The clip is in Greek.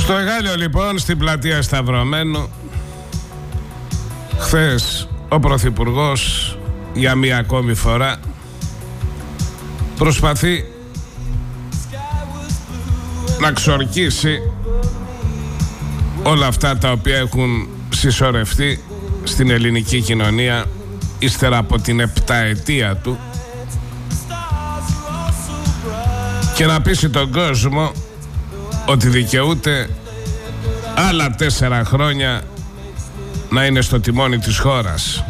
Στο Εγάλεο λοιπόν, στην πλατεία Σταυρωμένου, χθες ο Πρωθυπουργός για μία ακόμη φορά προσπαθεί να ξορκίσει όλα αυτά τα οποία έχουν συσσωρευτεί στην ελληνική κοινωνία ύστερα από την 7ετία του και να πείσει τον κόσμο ότι δικαιούται άλλα 4 χρόνια να είναι στο τιμόνι της χώρας.